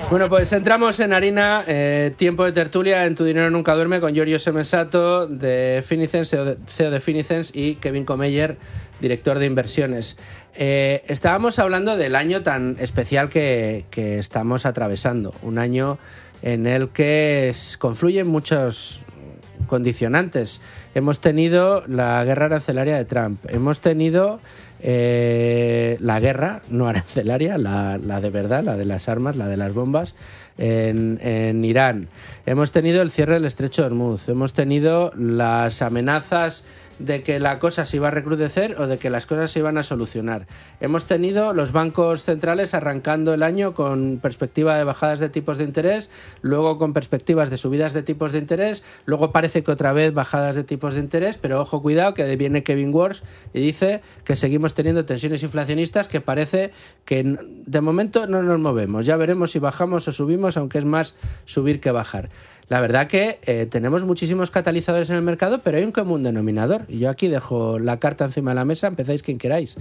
Bueno, pues entramos en harina, tiempo de tertulia en Tu Dinero Nunca Duerme con Giorgio Semensato de Finicens, CEO de Finicens, y Kevin Comeyer, director de inversiones. Estábamos hablando del año tan especial que estamos atravesando, un año en el que confluyen muchos condicionantes. Hemos tenido la guerra arancelaria de Trump, hemos tenido la guerra no arancelaria, la de verdad, la de las armas, la de las bombas en Irán, hemos tenido el cierre del estrecho de Hormuz, hemos tenido las amenazas de que la cosa se iba a recrudecer o de que las cosas se iban a solucionar. Hemos tenido los bancos centrales arrancando el año con perspectiva de bajadas de tipos de interés, luego con perspectivas de subidas de tipos de interés, luego parece que otra vez bajadas de tipos de interés, pero ojo, cuidado, que viene Kevin Warsh y dice que seguimos teniendo tensiones inflacionistas, que parece que de momento no nos movemos. Ya veremos si bajamos o subimos, aunque es más subir que bajar. La verdad que tenemos muchísimos catalizadores en el mercado, pero hay un común denominador. Y yo aquí dejo la carta encima de la mesa, empezáis quien queráis.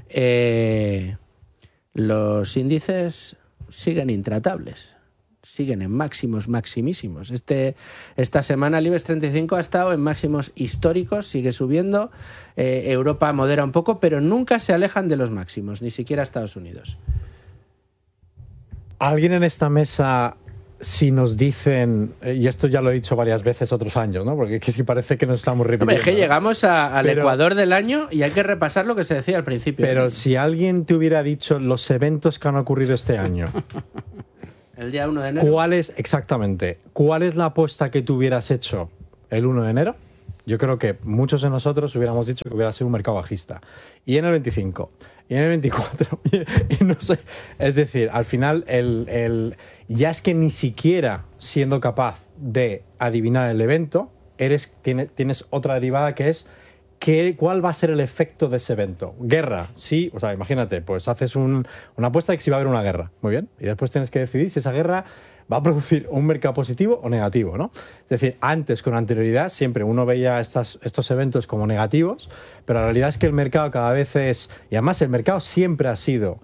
Los índices siguen intratables, siguen en máximos maximísimos. Esta semana el IBEX 35 ha estado en máximos históricos, sigue subiendo. Europa modera un poco, pero nunca se alejan de los máximos, ni siquiera Estados Unidos. ¿Alguien en esta mesa, si nos dicen, y esto ya lo he dicho varias veces otros años, ¿no? Porque parece que nos estamos repitiendo. Hombre, es que llegamos al Ecuador del año y hay que repasar lo que se decía al principio. Pero si alguien te hubiera dicho los eventos que han ocurrido este año, el día 1 de enero. Exactamente, ¿cuál es la apuesta que tú hubieras hecho el 1 de enero? Yo creo que muchos de nosotros hubiéramos dicho que hubiera sido un mercado bajista. Y en el 25, y en el 24, y no sé. Es decir, al final, ya es que ni siquiera siendo capaz de adivinar el evento, tienes otra derivada que es ¿cuál va a ser el efecto de ese evento? Guerra, sí, o sea, imagínate, pues haces una apuesta de que sí va a haber una guerra, muy bien, y después tienes que decidir si esa guerra va a producir un mercado positivo o negativo, ¿no? Es decir, antes, con anterioridad, siempre uno veía estos eventos como negativos, pero la realidad es que el mercado cada vez y además el mercado siempre ha sido,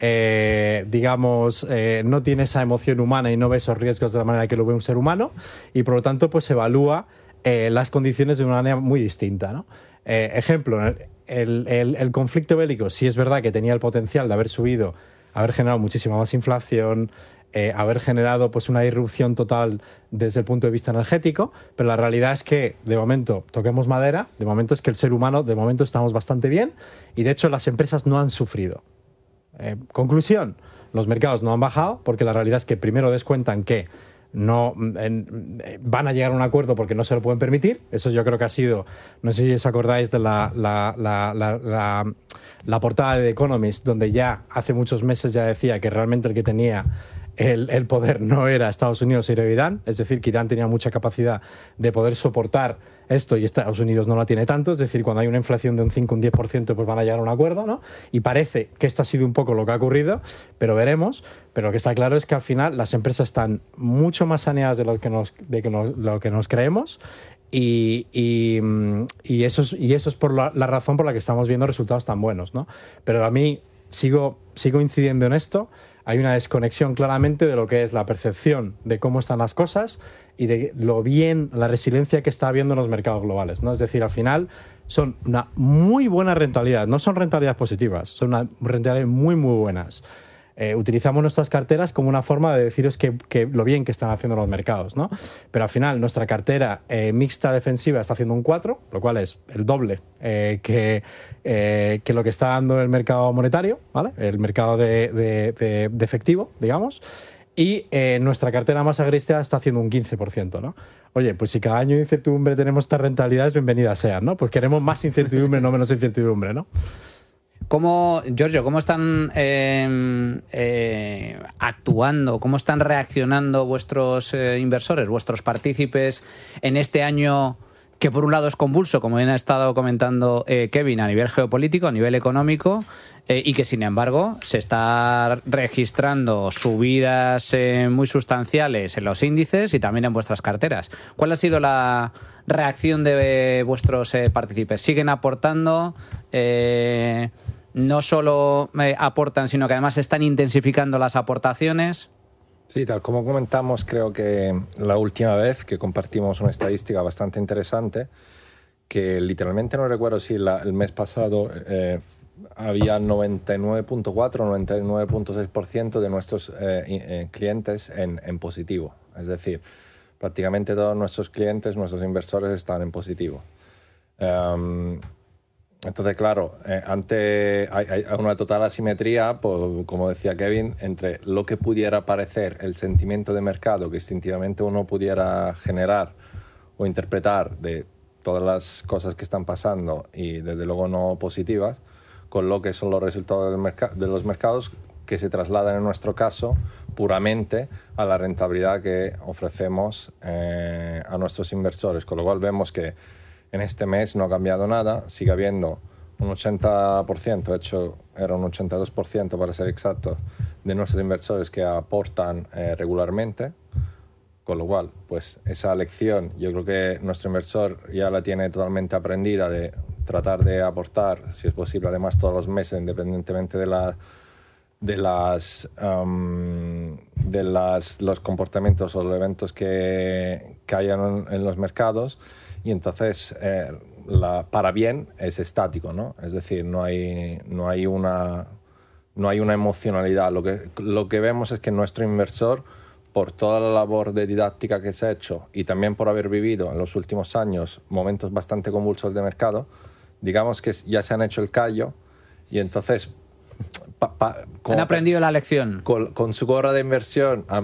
no tiene esa emoción humana y no ve esos riesgos de la manera que lo ve un ser humano, y por lo tanto, pues evalúa las condiciones de una manera muy distinta, ¿no? Ejemplo, el conflicto bélico sí es verdad que tenía el potencial de haber subido, haber generado muchísima más inflación, haber generado pues una irrupción total desde el punto de vista energético, pero la realidad es que, de momento, toquemos madera, de momento es que el ser humano, de momento estamos bastante bien, y de hecho las empresas no han sufrido. Conclusión, los mercados no han bajado porque la realidad es que primero descuentan que no van a llegar a un acuerdo porque no se lo pueden permitir. Eso yo creo que ha sido, no sé si os acordáis de la portada de The Economist, donde ya hace muchos meses ya decía que realmente el que tenía el poder no era Estados Unidos, era Irán, es decir, que Irán tenía mucha capacidad de poder soportar esto y Estados Unidos no la tiene tanto, es decir, cuando hay una inflación de un 5 o un 10%, pues van a llegar a un acuerdo, ¿no? Y parece que esto ha sido un poco lo que ha ocurrido, pero veremos. Pero lo que está claro es que al final las empresas están mucho más saneadas de lo que nos creemos, y eso es por la razón por la que estamos viendo resultados tan buenos, ¿no? Pero a mí sigo incidiendo en esto. Hay una desconexión claramente de lo que es la percepción de cómo están las cosas y de la resiliencia que está habiendo en los mercados globales, ¿no? Es decir, al final son una muy buena rentabilidad, no son rentabilidades positivas, son una rentabilidades muy, muy buenas. Utilizamos nuestras carteras como una forma de deciros que lo bien que están haciendo los mercados, ¿no? Pero al final nuestra cartera mixta defensiva está haciendo un 4, lo cual es el doble que lo que está dando el mercado monetario, ¿vale? El mercado de efectivo, digamos. Y nuestra cartera más agresiva está haciendo un 15%, ¿no? Oye, pues si cada año de incertidumbre tenemos estas rentabilidades, bienvenidas sean, ¿no? Pues queremos más incertidumbre, no menos incertidumbre, ¿no? Giorgio, ¿cómo están actuando, cómo están reaccionando vuestros inversores, vuestros partícipes en este año que por un lado es convulso, como bien ha estado comentando Kevin, a nivel geopolítico, a nivel económico, y que sin embargo se está registrando subidas muy sustanciales en los índices y también en vuestras carteras? ¿Cuál ha sido la reacción de vuestros partícipes? ¿Siguen aportando? ¿No solo aportan, sino que además están intensificando las aportaciones? Sí, tal como comentamos, creo que la última vez que compartimos una estadística bastante interesante, que literalmente no recuerdo si el mes pasado había 99.4 o 99.6% de nuestros clientes en positivo. Es decir, prácticamente todos nuestros clientes, nuestros inversores están en positivo. Entonces, claro, hay una total asimetría, pues, como decía Kevin, entre lo que pudiera parecer el sentimiento de mercado que instintivamente uno pudiera generar o interpretar de todas las cosas que están pasando y desde luego no positivas, con lo que son los resultados de los mercados que se trasladan en nuestro caso puramente a la rentabilidad que ofrecemos a nuestros inversores, con lo cual vemos que en este mes no ha cambiado nada, sigue habiendo un 80%, de hecho era un 82% para ser exacto, de nuestros inversores que aportan regularmente, con lo cual pues esa lección yo creo que nuestro inversor ya la tiene totalmente aprendida de tratar de aportar, si es posible, además todos los meses, independientemente de los comportamientos o los eventos que hayan en los mercados. Y entonces, para bien es estático, ¿no? Es decir, no hay una emocionalidad. Lo que vemos es que nuestro inversor, por toda la labor de didáctica que se ha hecho y también por haber vivido en los últimos años momentos bastante convulsos de mercado, digamos que ya se han hecho el callo y entonces... han aprendido la lección. Con su gorra de inversión han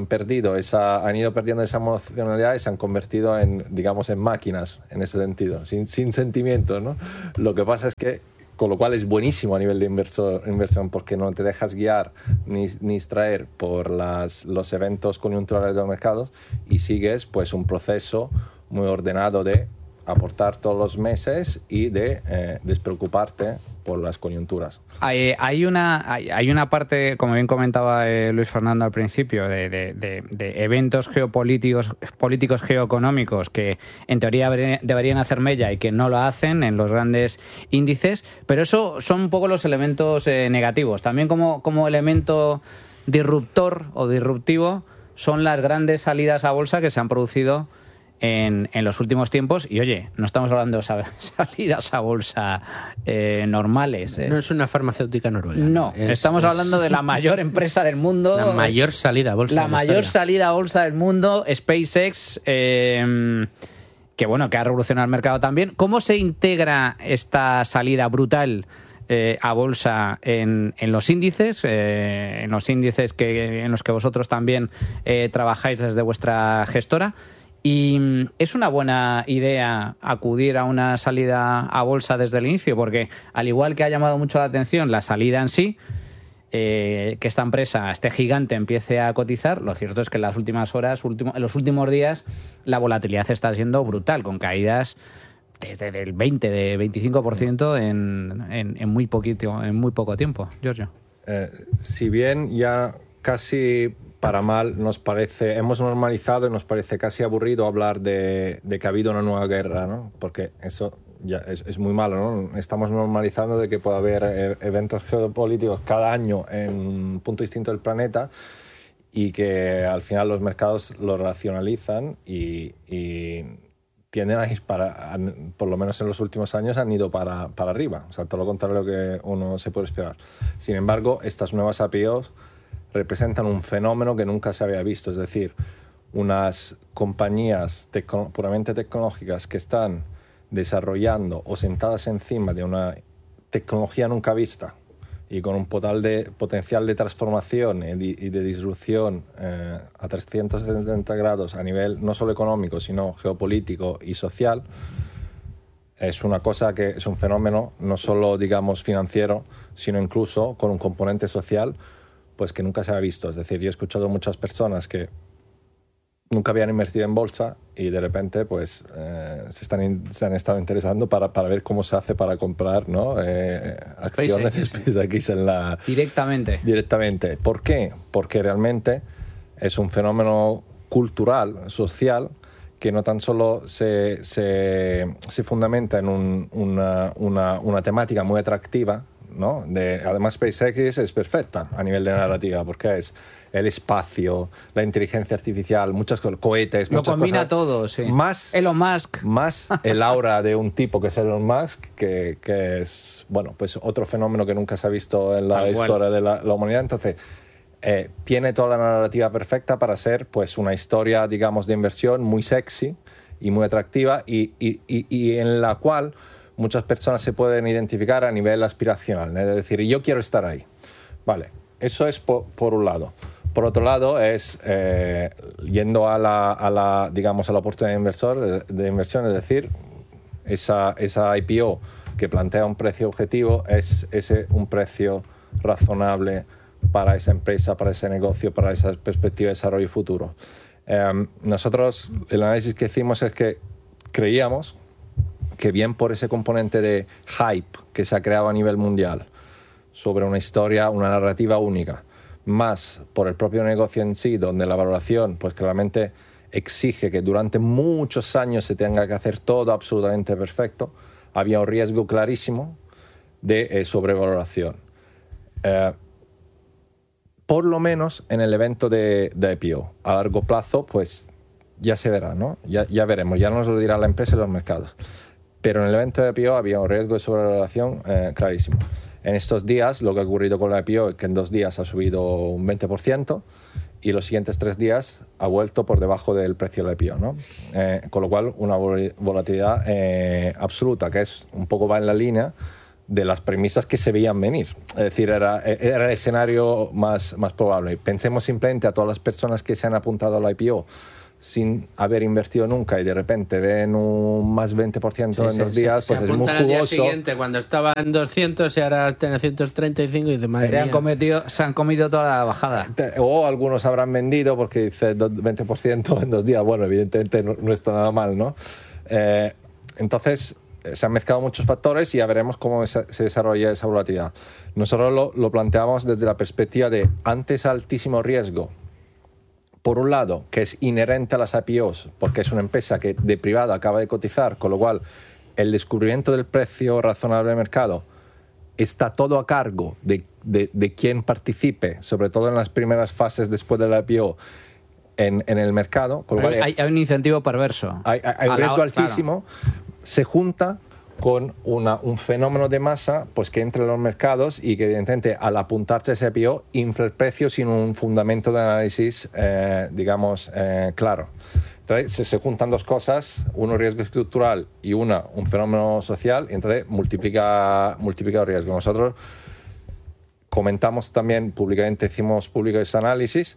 ido perdiendo esa emocionalidad y se han convertido en máquinas en ese sentido, sin sentimientos, ¿no? Lo que pasa es que, con lo cual es buenísimo a nivel de inversión porque no te dejas guiar ni distraer por los eventos coyunturales de los mercados y sigues pues un proceso muy ordenado de aportar todos los meses y de despreocuparte por las coyunturas. Hay una parte, como bien comentaba Luis Fernando al principio, de eventos políticos geoeconómicos que en teoría deberían hacer mella y que no lo hacen en los grandes índices, pero eso son un poco los elementos negativos. También como elemento disruptor o disruptivo son las grandes salidas a bolsa que se han producido en los últimos tiempos. Y oye, no estamos hablando de salidas a bolsa normales. No es una farmacéutica noruega. No, estamos hablando de la mayor empresa del mundo. La mayor salida a bolsa. La mayor salida a bolsa del mundo, SpaceX, que ha revolucionado el mercado también. ¿Cómo se integra esta salida brutal a bolsa en los índices, en los índices en los que vosotros también trabajáis desde vuestra gestora? ¿Y es una buena idea acudir a una salida a bolsa desde el inicio? Porque al igual que ha llamado mucho la atención la salida en sí, que esta empresa, este gigante, empiece a cotizar, lo cierto es que en las últimas horas, en los últimos días, la volatilidad está siendo brutal, con caídas desde el 20, de 25% en muy poco tiempo. Giorgio. Si bien ya casi... para mal, hemos normalizado y nos parece casi aburrido hablar de que ha habido una nueva guerra, ¿no? Porque eso ya es muy malo, ¿no? Estamos normalizando de que puede haber eventos geopolíticos cada año en un punto distinto del planeta y que al final los mercados lo racionalizan y tienden a ir por lo menos en los últimos años han ido para arriba, o sea, todo lo contrario de lo que uno se puede esperar. Sin embargo, estas nuevas IPOs representan un fenómeno que nunca se había visto, es decir, unas compañías puramente tecnológicas que están desarrollando o sentadas encima de una tecnología nunca vista y con un potencial de transformación y de disrupción a 370 grados a nivel no solo económico, sino geopolítico y social, es una cosa que es un fenómeno no solo, digamos, financiero, sino incluso con un componente social pues que nunca se ha visto. Es decir, yo he escuchado muchas personas que nunca habían invertido en bolsa y de repente pues se han estado interesando para ver cómo se hace para comprar, ¿no? Acciones de SpaceX directamente. ¿Por qué? Porque realmente es un fenómeno cultural, social, que no tan solo se fundamenta en una temática muy atractiva ¿no? Además, SpaceX es perfecta a nivel de narrativa, porque es el espacio, la inteligencia artificial, muchas cosas, cohetes, lo muchas combina cosas. todo, sí. Más Elon Musk. Más el aura de un tipo que es Elon Musk, que es, bueno, pues otro fenómeno que nunca se ha visto en la historia de la humanidad. Entonces, tiene toda la narrativa perfecta para ser, pues, una historia, digamos, de inversión muy sexy y muy atractiva y en la cual muchas personas se pueden identificar a nivel aspiracional. Es decir, yo quiero estar ahí. Vale, eso es por un lado. Por otro lado, es yendo a la digamos, a la oportunidad de inversión, es decir, esa IPO que plantea un precio objetivo es un precio razonable para esa empresa, para ese negocio, para esa perspectiva de desarrollo futuro. Nosotros, el análisis que hicimos es que creíamos que bien por ese componente de hype que se ha creado a nivel mundial sobre una historia, una narrativa única, más por el propio negocio en sí, donde la valoración pues claramente exige que durante muchos años se tenga que hacer todo absolutamente perfecto, había un riesgo clarísimo de sobrevaloración. Por lo menos en el evento de IPO. A largo plazo, pues ya se verá, ¿no? Ya veremos, ya nos lo dirá la empresa y los mercados. Pero en el evento de IPO había un riesgo de sobrevaloración clarísimo. En estos días, lo que ha ocurrido con la IPO es que en 2 días ha subido un 20% y los siguientes 3 días ha vuelto por debajo del precio de la IPO, ¿no? Con lo cual, una volatilidad absoluta, que es un poco va en la línea de las premisas que se veían venir. Es decir, era el escenario más probable. Pensemos simplemente a todas las personas que se han apuntado a la IPO sin haber invertido nunca y de repente ven un más 20% en 2 días, pues es muy al día jugoso. siguiente, cuando estaba en 200 y ahora está en 135 y dice, madre mía. Se han comido toda la bajada. O algunos habrán vendido porque dice 20% en 2 días. Bueno, evidentemente no está nada mal, ¿no? Entonces, se han mezclado muchos factores y ya veremos cómo se desarrolla esa volatilidad. Nosotros lo planteamos desde la perspectiva de antes altísimo riesgo. Por un lado, que es inherente a las IPOs, porque es una empresa que de privado acaba de cotizar, con lo cual el descubrimiento del precio razonable del mercado está todo a cargo de quien participe, sobre todo en las primeras fases después de la IPO, en el mercado. Con lo cual, hay un incentivo perverso. Hay un riesgo altísimo. Claro. Se junta con un fenómeno de masa pues que entra en los mercados y que evidentemente al apuntarse a ese IPO infla el precio sin un fundamento de análisis digamos claro. Entonces se juntan 2 cosas, uno riesgo estructural y un fenómeno social, y entonces multiplica el riesgo. Nosotros comentamos también públicamente, hicimos público ese análisis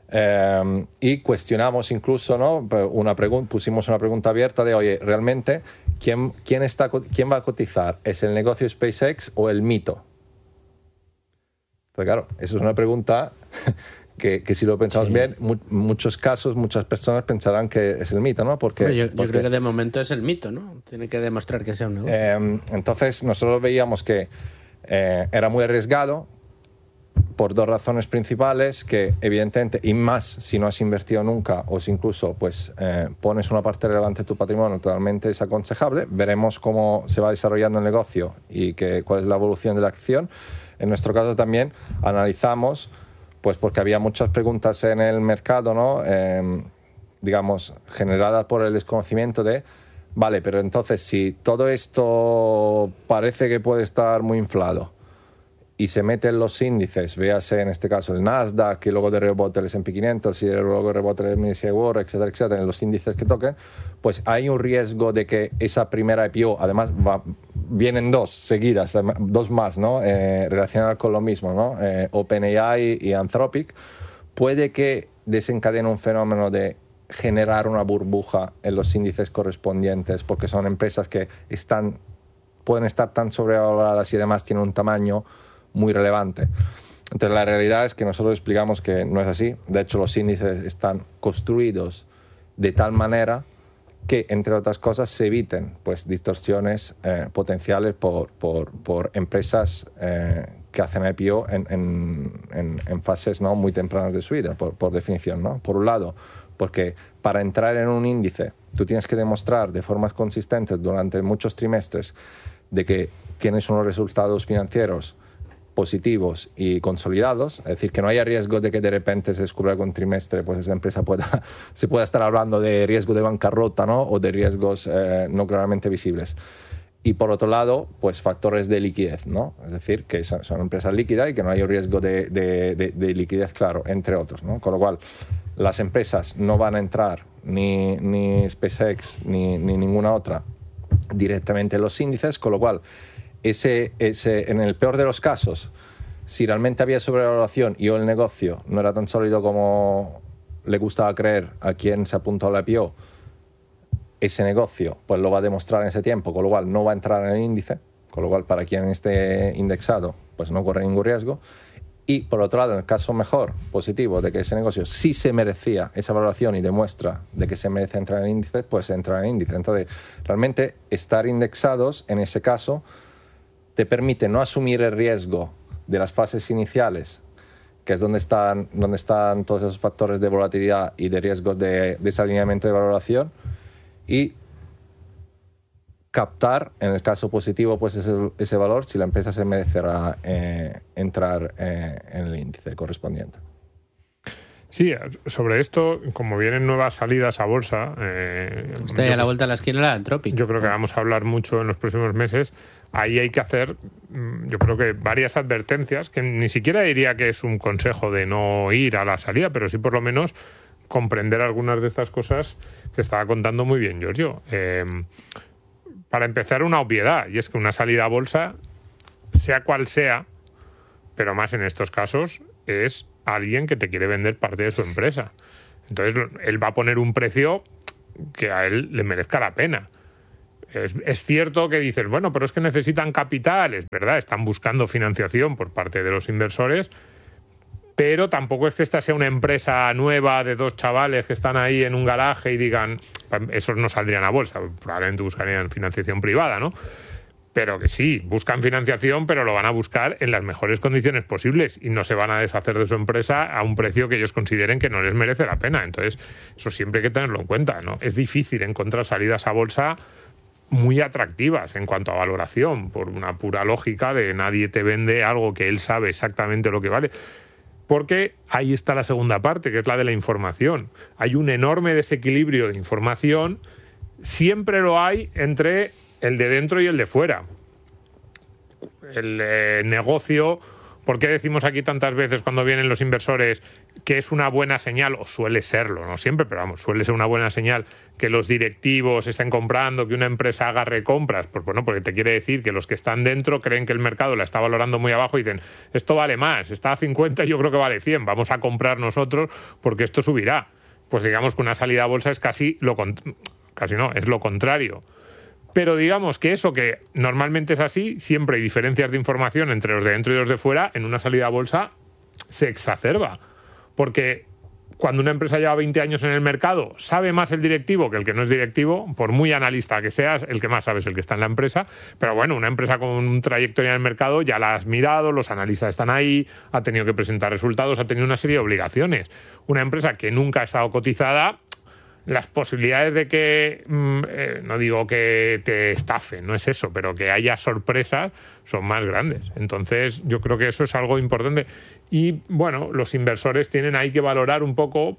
y cuestionamos incluso, ¿no? Pusimos una pregunta abierta de, oye, realmente ¿quién va a cotizar? ¿Es el negocio SpaceX o el mito? Entonces, claro, eso es una pregunta que si lo pensamos bien, muchos casos, muchas personas pensarán que es el mito, ¿no? Porque yo creo que de momento es el mito, ¿no? Tiene que demostrar que sea un negocio. Entonces, nosotros veíamos que era muy arriesgado por 2 razones principales, que evidentemente, y más si no has invertido nunca o si incluso pues, pones una parte relevante de tu patrimonio, totalmente desaconsejable. Veremos cómo se va desarrollando el negocio y cuál es la evolución de la acción. En nuestro caso también analizamos, pues porque había muchas preguntas en el mercado, ¿no? Digamos, generadas por el desconocimiento de, vale, pero entonces si todo esto parece que puede estar muy inflado, y se meten los índices, véase en este caso el Nasdaq, y luego de rebote el S&P 500, y luego de rebote el MSCI World, etcétera, en los índices que toquen, pues hay un riesgo de que esa primera IPO, además vienen 2 seguidas, 2 más, ¿no? Relacionadas con lo mismo, ¿no? OpenAI y Anthropic, puede que desencadene un fenómeno de generar una burbuja en los índices correspondientes, porque son empresas que pueden estar tan sobrevaloradas y además tienen un tamaño muy relevante. Entonces la realidad es que nosotros explicamos que no es así. De hecho, los índices están construidos de tal manera que, entre otras cosas, se eviten pues distorsiones potenciales por empresas que hacen IPO en fases, ¿no? muy tempranas de su vida, por definición, ¿no? Por un lado, porque para entrar en un índice tú tienes que demostrar de formas consistentes durante muchos trimestres de que tienes unos resultados financieros positivos y consolidados, es decir, que no haya riesgo de que de repente se descubra que un trimestre pues esa empresa se pueda estar hablando de riesgo de bancarrota, ¿no? O de riesgos no claramente visibles. Y por otro lado, pues factores de liquidez, ¿no? Es decir, que son empresas líquidas y que no hay riesgo de liquidez, claro, entre otros, ¿no? Con lo cual, las empresas no van a entrar, ni SpaceX, ni ninguna otra, directamente en los índices, con lo cual, en el peor de los casos, si realmente había sobrevaloración y o el negocio no era tan sólido como le gustaba creer a quien se apuntó a la IPO, ese negocio pues lo va a demostrar en ese tiempo, con lo cual no va a entrar en el índice, con lo cual para quien esté indexado pues no corre ningún riesgo. Y por otro lado, en el caso mejor, positivo, de que ese negocio sí se merecía esa valoración y demuestra de que se merece entrar en el índice, pues entra en el índice. Entonces, realmente estar indexados en ese caso te permite no asumir el riesgo de las fases iniciales, que es donde están todos esos factores de volatilidad y de riesgos de desalineamiento de valoración, y captar, en el caso positivo, pues ese valor si la empresa se merecerá entrar en el índice correspondiente. Sí, sobre esto, como vienen nuevas salidas a bolsa... Está ya a la vuelta de la esquina la Anthropic. Yo creo que vamos a hablar mucho en los próximos meses. Ahí hay que hacer, yo creo que varias advertencias, que ni siquiera diría que es un consejo de no ir a la salida, pero sí por lo menos comprender algunas de estas cosas que estaba contando muy bien Giorgio. Para empezar, una obviedad, y es que una salida a bolsa, sea cual sea, pero más en estos casos, es alguien que te quiere vender parte de su empresa. Entonces, él va a poner un precio que a él le merezca la pena. Es cierto que dices, bueno, pero es que necesitan capital, es verdad, están buscando financiación por parte de los inversores, pero tampoco es que esta sea una empresa nueva de dos chavales que están ahí en un garaje y digan, esos no saldrían a bolsa, probablemente buscarían financiación privada, ¿no? Pero que sí, buscan financiación, pero lo van a buscar en las mejores condiciones posibles y no se van a deshacer de su empresa a un precio que ellos consideren que no les merece la pena. Entonces, eso siempre hay que tenerlo en cuenta, ¿no? Es difícil encontrar salidas a bolsa muy atractivas en cuanto a valoración, por una pura lógica de nadie te vende algo que él sabe exactamente lo que vale. Porque ahí está la segunda parte, que es la de la información. Hay un enorme desequilibrio de información, siempre lo hay entre el de dentro y el de fuera. El negocio, ¿por qué decimos aquí tantas veces cuando vienen los inversores que es una buena señal, o suele serlo, no siempre, pero vamos, suele ser una buena señal que los directivos estén comprando, que una empresa haga recompras? Pues bueno, porque te quiere decir que los que están dentro creen que el mercado la está valorando muy abajo y dicen, esto vale más, está a 50 y yo creo que vale 100, vamos a comprar nosotros porque esto subirá. Pues digamos que una salida a bolsa es es lo contrario. Pero digamos que eso que normalmente es así, siempre hay diferencias de información entre los de dentro y los de fuera, en una salida a bolsa se exacerba. Porque cuando una empresa lleva 20 años en el mercado, sabe más el directivo que el que no es directivo, por muy analista que seas, el que más sabe es el que está en la empresa. Pero bueno, una empresa con un trayectoria en el mercado ya la has mirado, los analistas están ahí, ha tenido que presentar resultados, ha tenido una serie de obligaciones. Una empresa que nunca ha estado cotizada, las posibilidades de que, no digo que te estafen, no es eso, pero que haya sorpresas son más grandes. Entonces, yo creo que eso es algo importante. Y, bueno, los inversores tienen ahí que valorar un poco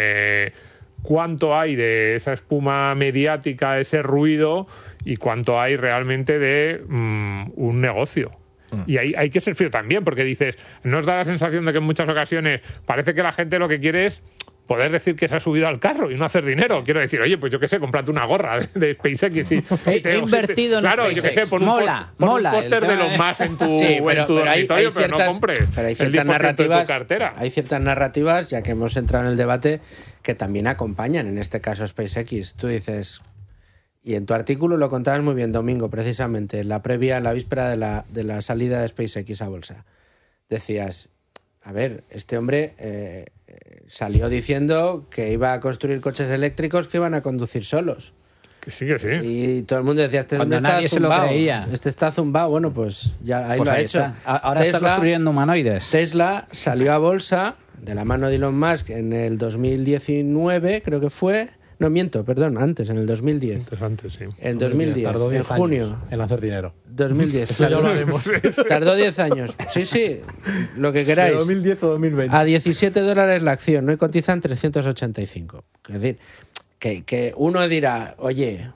cuánto hay de esa espuma mediática, ese ruido, y cuánto hay realmente de un negocio. Y hay que ser frío también, porque dices, ¿no os da la sensación de que en muchas ocasiones parece que la gente lo que quiere es poder decir que se ha subido al carro y no hacer dinero? Quiero decir, oye, pues yo qué sé, cómprate una gorra de SpaceX. He invertido en claro, SpaceX. Yo qué sé, pon un póster de los más en tu, sí, pero dormitorio, pero no compres pero hay el ciertas 10% narrativas, de tu cartera. Hay ciertas narrativas, ya que hemos entrado en el debate, que también acompañan, en este caso, SpaceX. Tú dices, y en tu artículo lo contabas muy bien, Domingo, precisamente, en la víspera de la salida de SpaceX a bolsa. Decías, a ver, este hombre salió diciendo que iba a construir coches eléctricos que iban a conducir solos. Que sí, que sí. Y todo el mundo decía, este Cuando hombre está nadie se lo zumbao. creía. Este está zumbao. Bueno, pues ya ahí Pues lo ha ahí hecho. está. Ahora está construyendo humanoides. Tesla salió a bolsa de la mano de Elon Musk en el 2019, creo que fue. No, miento, perdón, antes, en el 2010. Interesante, sí. En 2010, Tardó en 10 años junio. en hacer dinero. 2010. Eso ya lo haremos. Tardó 10 años. Sí, lo que ¿De queráis. 2010 o 2020? A $17 la acción, ¿no? Y cotizan 385. Es decir, que uno dirá, oye,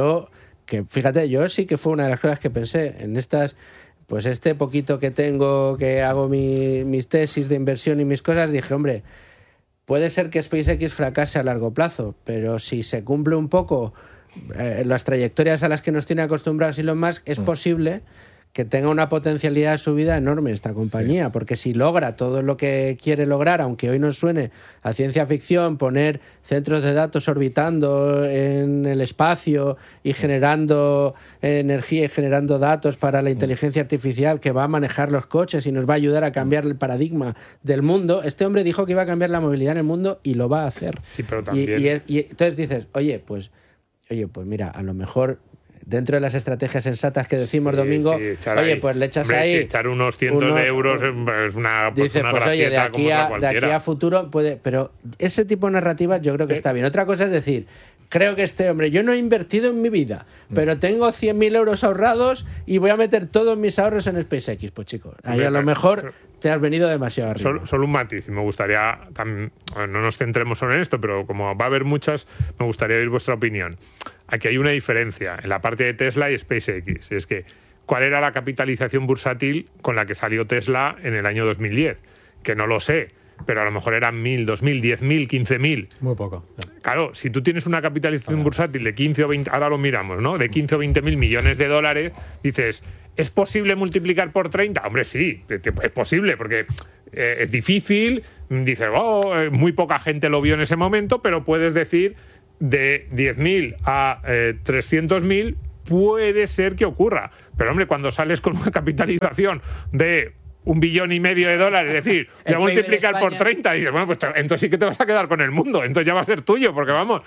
fíjate, yo sí que fue una de las cosas que pensé en estas, pues este poquito que tengo, que hago mis tesis de inversión y mis cosas, dije, hombre, puede ser que SpaceX fracase a largo plazo, pero si se cumple un poco las trayectorias a las que nos tiene acostumbrados Elon Musk, es posible que tenga una potencialidad de subida enorme esta compañía, porque si logra todo lo que quiere lograr, aunque hoy nos suene a ciencia ficción, poner centros de datos orbitando en el espacio y generando energía y generando datos para la inteligencia artificial que va a manejar los coches y nos va a ayudar a cambiar el paradigma del mundo, este hombre dijo que iba a cambiar la movilidad en el mundo y lo va a hacer. Sí, pero también... Y entonces dices, oye, pues mira, a lo mejor dentro de las estrategias sensatas que decimos, Domingo, oye, pues le echas ahí... echar unos cientos de euros es una dices, una pues oye, de aquí cualquiera. a futuro puede... Pero ese tipo de narrativas yo creo que está bien. Otra cosa es decir, creo que este hombre, yo no he invertido en mi vida, pero tengo 100.000 euros ahorrados y voy a meter todos mis ahorros en SpaceX. Pues chicos, ahí a lo mejor te has venido demasiado arriba. Solo un matiz, y me gustaría, no nos centremos solo en esto, pero como va a haber muchas, me gustaría oír vuestra opinión. Aquí hay una diferencia en la parte de Tesla y SpaceX. Es que, ¿cuál era la capitalización bursátil con la que salió Tesla en el año 2010? Que no lo sé, pero a lo mejor eran 1.000, 2.000, 10.000, 15.000. Muy poco. Claro, si tú tienes una capitalización bursátil de 15 o 20, ahora lo miramos, ¿no? De 15 o 20.000 millones de dólares, dices, ¿es posible multiplicar por 30? Hombre, sí, es posible, porque es difícil, dices, muy poca gente lo vio en ese momento, pero puedes decir, de 10.000 a 300.000 puede ser que ocurra. Pero, hombre, cuando sales con una capitalización de $1,5 billion de dólares, es decir, voy a multiplicar por 30 y dices, bueno, pues entonces sí que te vas a quedar con el mundo, entonces ya va a ser tuyo, porque vamos,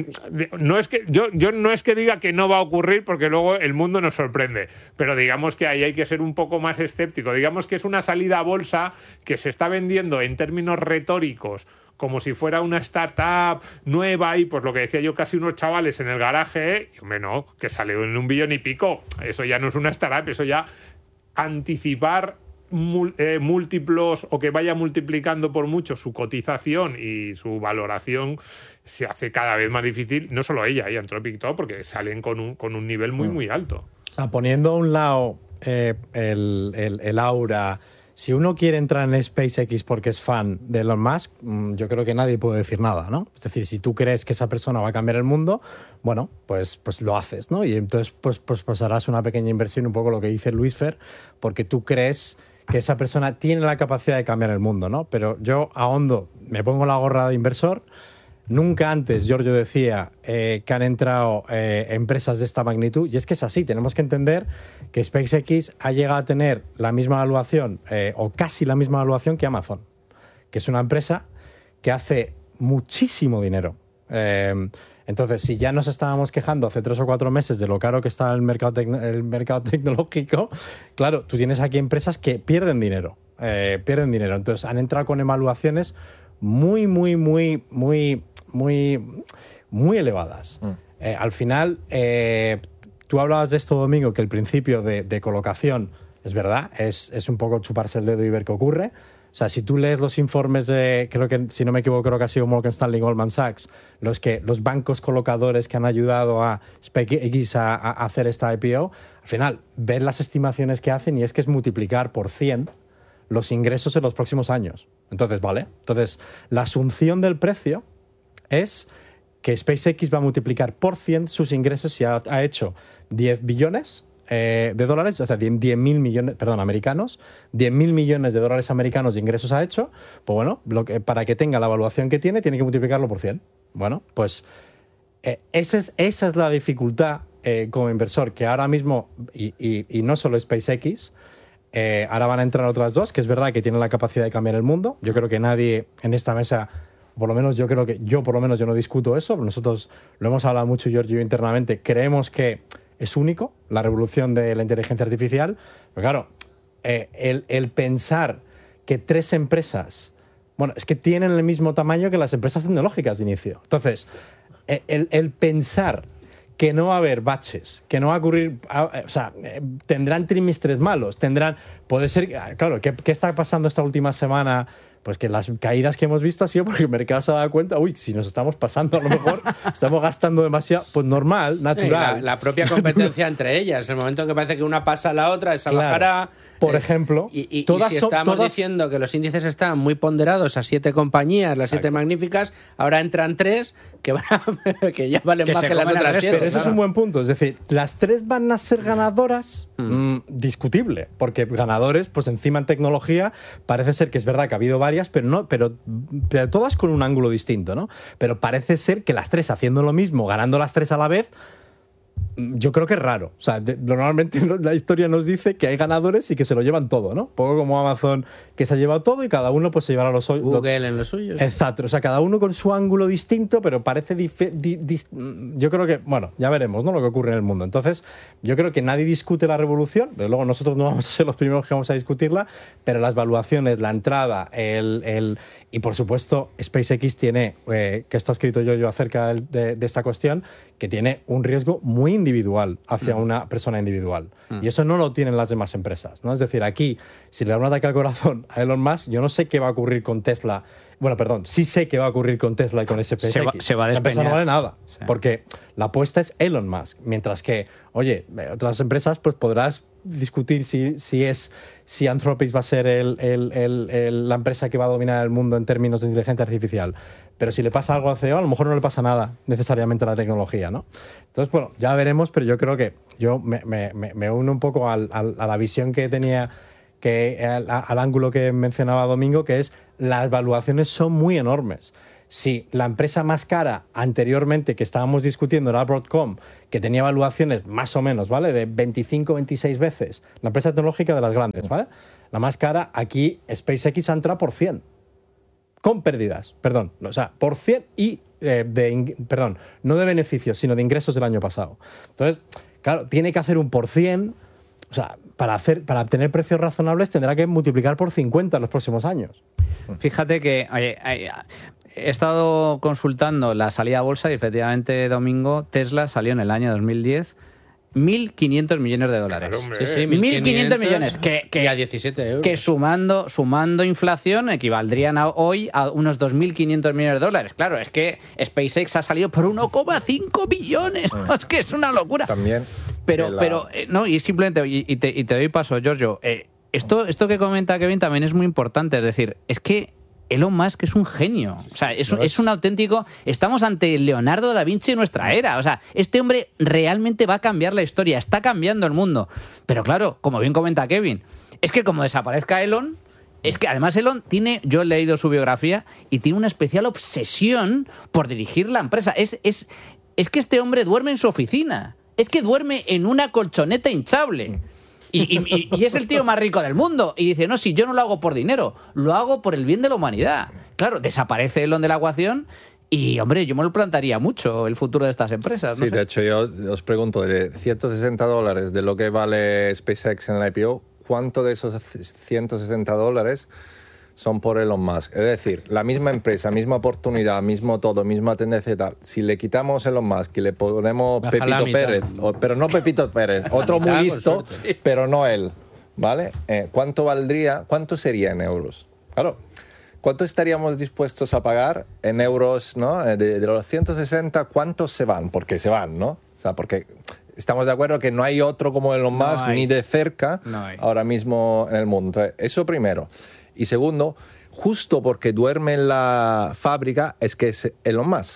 no es que yo no es que diga que no va a ocurrir, porque luego el mundo nos sorprende, pero digamos que ahí hay que ser un poco más escéptico. Digamos que es una salida a bolsa que se está vendiendo en términos retóricos como si fuera una startup nueva y pues lo que decía yo, casi unos chavales en el garaje, y hombre, no, que salió en $1 billion y pico, eso ya no es una startup, eso ya anticipar múltiplos o que vaya multiplicando por mucho su cotización y su valoración se hace cada vez más difícil, no solo ella y Anthropic todo, porque salen con un nivel muy alto. O sea, poniendo a un lado el aura, si uno quiere entrar en SpaceX porque es fan de Elon Musk, yo creo que nadie puede decir nada, ¿no? Es decir, si tú crees que esa persona va a cambiar el mundo, bueno, pues lo haces, ¿no? Y entonces pues harás una pequeña inversión, un poco lo que dice Luis Fer, porque tú crees que esa persona tiene la capacidad de cambiar el mundo, ¿no? Pero yo ahondo, me pongo la gorra de inversor. Nunca antes, Giorgio decía, que han entrado empresas de esta magnitud, y es que es así. Tenemos que entender que SpaceX ha llegado a tener la misma evaluación, o casi la misma evaluación que Amazon, que es una empresa que hace muchísimo dinero. Entonces, si ya nos estábamos quejando hace 3 o 4 meses de lo caro que está el mercado tecnológico, claro, tú tienes aquí empresas que pierden dinero. Entonces, han entrado con evaluaciones muy elevadas. Al final, tú hablabas de esto, Domingo, que el principio de colocación es verdad, es un poco chuparse el dedo y ver qué ocurre. O sea, si tú lees los informes de, creo que, si no me equivoco, creo que ha sido Morgan Stanley y Goldman Sachs, los bancos colocadores que han ayudado a SpaceX a hacer esta IPO, al final, ves las estimaciones que hacen y es que es multiplicar por 100 los ingresos en los próximos años. Entonces, ¿vale? Entonces, la asunción del precio es que SpaceX va a multiplicar por 100 sus ingresos si ha hecho 10 billones de dólares, o sea, 10.000 millones, americanos, 10.000 millones de dólares americanos de ingresos ha hecho, pues bueno, para que tenga la evaluación que tiene que multiplicarlo por 100. Bueno, pues esa es la dificultad como inversor, que ahora mismo, y no solo SpaceX, ahora van a entrar otras dos, que es verdad que tienen la capacidad de cambiar el mundo. Yo creo que nadie en esta mesa, por lo menos yo no discuto eso. Nosotros lo hemos hablado mucho, Giorgio, internamente. Creemos que es único la revolución de la inteligencia artificial. Pero claro, el pensar que 3 empresas, bueno, es que tienen el mismo tamaño que las empresas tecnológicas de inicio. Entonces, el pensar que no va a haber baches, que no va a ocurrir, o sea, tendrán trimestres malos, puede ser, claro, ¿qué está pasando esta última semana? Pues que las caídas que hemos visto ha sido porque el mercado se ha dado cuenta, si nos estamos pasando, a lo mejor estamos gastando demasiado, pues normal, natural. La propia competencia entre ellas, el momento en que parece que una pasa a la otra, esa bajará. Por ejemplo, y si estamos diciendo que los índices están muy ponderados a 7 compañías, las 7 magníficas, ahora entran 3 que ya valen más que las otras 7. Pero eso es un buen punto. Es decir, las 3 van a ser ganadoras, discutible, porque ganadores, pues encima en tecnología, parece ser que es verdad que ha habido varias, pero todas con un ángulo distinto, ¿no? Pero parece ser que las 3 haciendo lo mismo, ganando las 3 a la vez, yo creo que es raro. O sea, normalmente la historia nos dice que hay ganadores y que se lo llevan todo, ¿no? Un poco como Amazon, que se ha llevado todo y cada uno pues se llevará los suyos. Google en los suyos. Exacto. O sea, cada uno con su ángulo distinto, pero parece yo creo que, bueno, ya veremos, ¿no? Lo que ocurre en el mundo. Entonces, yo creo que nadie discute la revolución, pero luego nosotros no vamos a ser los primeros que vamos a discutirla, pero las valuaciones, la entrada, y por supuesto, SpaceX tiene, que esto ha escrito yo acerca de esta cuestión, que tiene un riesgo muy individual hacia una persona individual. Y eso no lo tienen las demás empresas, ¿no? Es decir, aquí, si le da un ataque al corazón a Elon Musk, yo no sé qué va a ocurrir con Tesla. Bueno, perdón, sí sé qué va a ocurrir con Tesla y con SpaceX. Se va a despeñar. Esa empresa no vale nada, sí. porque la apuesta es Elon Musk. Mientras que, oye, otras empresas, pues podrás discutir si Anthropic va a ser la empresa que va a dominar el mundo en términos de inteligencia artificial. Pero si le pasa algo al CEO, a lo mejor no le pasa nada necesariamente a la tecnología, ¿no? Entonces, bueno, ya veremos, pero yo creo que yo me uno un poco a la visión que tenía, al ángulo que mencionaba Domingo, que es las valuaciones son muy enormes. Si la empresa más cara anteriormente que estábamos discutiendo era Broadcom, que tenía valuaciones más o menos, ¿vale? De 25, 26 veces, la empresa tecnológica de las grandes, ¿vale? La más cara, aquí SpaceX entra por 100. Con pérdidas, perdón, o sea, por 100 y, no de beneficios, sino de ingresos del año pasado. Entonces, claro, tiene que hacer un por 100, o sea, para obtener precios razonables tendrá que multiplicar por 50 en los próximos años. Fíjate que he estado consultando la salida a bolsa y efectivamente, Domingo, Tesla salió en el año 2010 $1.500 millones. Claro, Sí, 1.500 millones. Que a 17 euros. Que sumando inflación equivaldrían hoy a unos $2.500 millones. Claro, es que SpaceX ha salido por 1,5 billones. Es que es una locura. También. No, y simplemente, y te doy paso, Giorgio. Esto que comenta Kevin también es muy importante. Es decir, es que Elon Musk es un genio. O sea, es un auténtico... Estamos ante Leonardo da Vinci en nuestra era. O sea, este hombre realmente va a cambiar la historia. Está cambiando el mundo. Pero claro, como bien comenta Kevin, es que como desaparezca Elon... Es que además Elon tiene... Yo he leído su biografía y tiene una especial obsesión por dirigir la empresa. Es que este hombre duerme en su oficina. Es que duerme en una colchoneta hinchable. Y es el tío más rico del mundo. Y dice, no, si yo no lo hago por dinero, lo hago por el bien de la humanidad. Claro, desaparece Elon de la ecuación y, hombre, yo me lo plantaría mucho el futuro de estas empresas. No sí, sé. De hecho, yo os pregunto, de $160 de lo que vale SpaceX en la IPO, ¿cuánto de esos $160 son por Elon Musk? Es decir, la misma empresa, misma oportunidad, mismo todo, misma tendencia y tal. Si le quitamos Elon Musk y le ponemos Baja Pepito Pérez, pero no Pepito Pérez, otro muy listo, pero no él, ¿vale? ¿Cuánto sería en euros? Claro. ¿Cuánto estaríamos dispuestos a pagar en euros, ¿no? De los 160, ¿cuántos se van? Porque se van, ¿no? O sea, porque estamos de acuerdo que no hay otro como Elon Musk ni de cerca ahora mismo en el mundo. Entonces, eso primero. Y segundo, justo porque duerme en la fábrica es que es Elon Musk.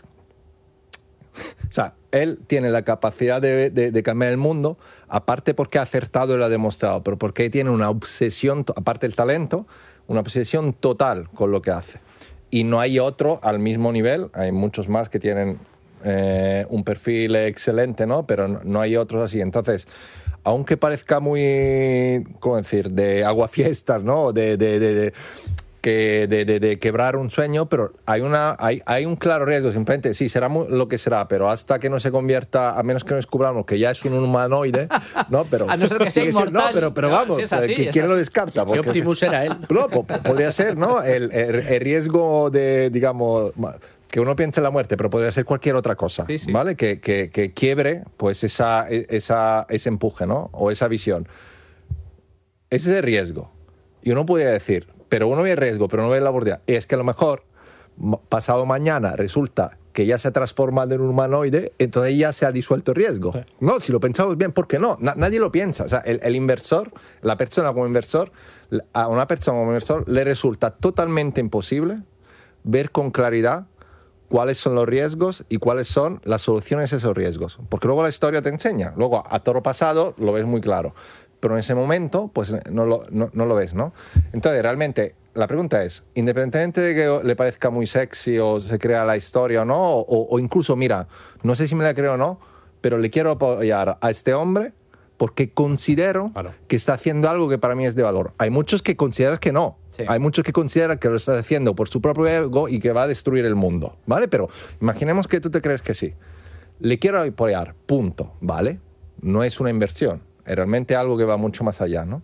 O sea, él tiene la capacidad de cambiar el mundo, aparte porque ha acertado y lo ha demostrado, pero porque tiene una obsesión, aparte del talento, una obsesión total con lo que hace. Y no hay otro al mismo nivel, hay muchos más que tienen un perfil excelente, ¿no? Pero no hay otros así. Entonces, aunque parezca muy, ¿cómo decir?, de aguafiestas, ¿no? De quebrar un sueño, pero hay un claro riesgo. Simplemente, sí, será lo que será, pero hasta que no se convierta, a menos que no descubramos que ya es un humanoide, ¿no? Pero, a no ser que sea inmortal. No, pero vamos, si es así, ¿quién lo descarta? ¿Qué Optimus era él? No, podría ser, ¿no? El riesgo de, digamos... que uno piensa en la muerte, pero podría ser cualquier otra cosa, Sí, sí. ¿vale? Que quiebre pues ese empuje, ¿no? O esa visión. Ese es el riesgo. Y uno podría decir, pero uno ve el riesgo, pero no ve la oportunidad. Y es que a lo mejor, pasado mañana, resulta que ya se ha transformado en un humanoide, entonces ya se ha disuelto el riesgo. Sí. No, si lo pensamos bien, ¿por qué no? Nadie lo piensa. O sea, el inversor, la persona como inversor, a una persona como inversor le resulta totalmente imposible ver con claridad cuáles son los riesgos y cuáles son las soluciones a esos riesgos. Porque luego la historia te enseña. Luego, a toro pasado, lo ves muy claro. Pero en ese momento, pues no lo ves, ¿no? Entonces, realmente, la pregunta es, independientemente de que le parezca muy sexy o se crea la historia o no, o incluso, mira, no sé si me la creo o no, pero le quiero apoyar a este hombre porque considero Claro. que está haciendo algo que para mí es de valor. Hay muchos que consideran que no. Sí. Hay muchos que consideran que lo está haciendo por su propio ego y que va a destruir el mundo, ¿vale? Pero imaginemos que tú te crees que sí. Le quiero apoyar, punto, ¿vale? No es una inversión, es realmente algo que va mucho más allá, ¿no?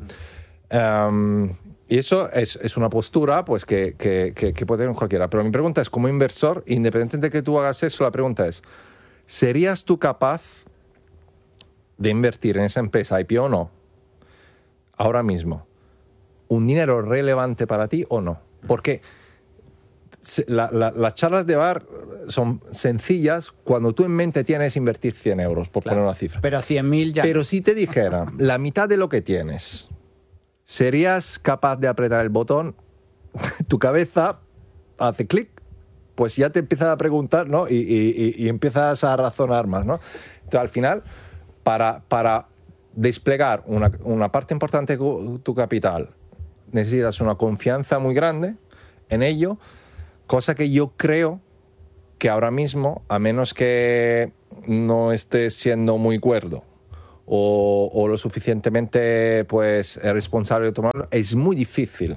Y eso es una postura pues que puede tener cualquiera. Pero mi pregunta es, como inversor, independientemente de que tú hagas eso, la pregunta es, ¿serías tú capaz de invertir en esa empresa IPO o no? Ahora mismo. ¿Un dinero relevante para ti o no? Porque las charlas de bar son sencillas cuando tú en mente tienes invertir 100 euros, por Claro. poner una cifra. Pero 100.000 ya. Pero si te dijera la mitad de lo que tienes, ¿serías capaz de apretar el botón? Tu cabeza hace clic, pues ya te empiezas a preguntar, ¿no? Y empiezas a razonar más, ¿no? Entonces, al final, para desplegar una parte importante de tu capital, necesitas una confianza muy grande en ello, cosa que yo creo que ahora mismo, a menos que no estés siendo muy cuerdo o lo suficientemente pues responsable de tomarlo, es muy difícil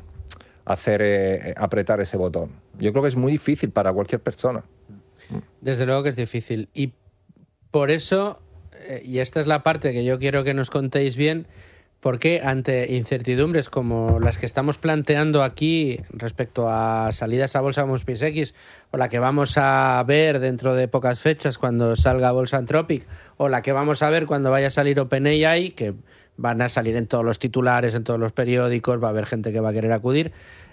apretar ese botón. Yo creo que es muy difícil para cualquier persona. Desde luego que es difícil. Y por eso, y esta es la parte que yo quiero que nos contéis bien, por qué ante incertidumbres como las que estamos planteando aquí respecto a salidas a bolsa como SpaceX, o la que vamos a ver dentro de pocas fechas cuando salga Bolsa Anthropic, o la que vamos a ver cuando vaya a salir OpenAI, que van a salir en todos los titulares, en todos los periódicos, va a haber gente que va a querer acudir,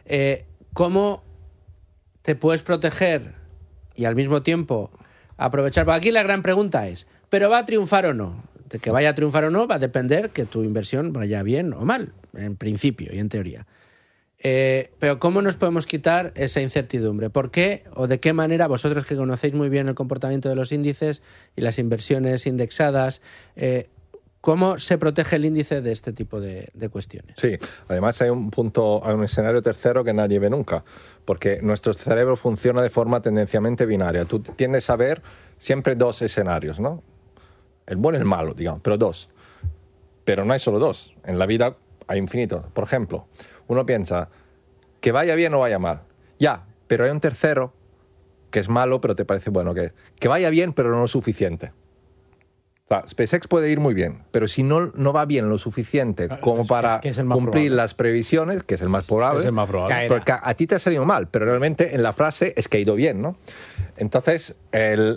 ¿cómo te puedes proteger y al mismo tiempo aprovechar? Porque aquí la gran pregunta es, ¿pero va a triunfar o no? De que vaya a triunfar o no va a depender que tu inversión vaya bien o mal, en principio y en teoría. Pero ¿cómo nos podemos quitar esa incertidumbre? ¿Por qué o de qué manera vosotros, que conocéis muy bien el comportamiento de los índices y las inversiones indexadas, cómo se protege el índice de este tipo de cuestiones? Sí, además hay un escenario tercero que nadie ve nunca, porque nuestro cerebro funciona de forma tendencialmente binaria. Tú tiendes a ver siempre dos escenarios, ¿no? El bueno y el malo, digamos, pero dos. Pero no hay solo dos. En la vida hay infinito. Por ejemplo, uno piensa que vaya bien o vaya mal. Ya, pero hay un tercero que es malo, pero te parece bueno. Que vaya bien, pero no lo suficiente. O sea, SpaceX puede ir muy bien, pero si no va bien lo suficiente como para que es el más cumplir probable. las previsiones, que es el más probable, Es el más probable. Caerá. porque a ti te ha salido mal, pero realmente en la frase es que ha ido bien, ¿no? Entonces, el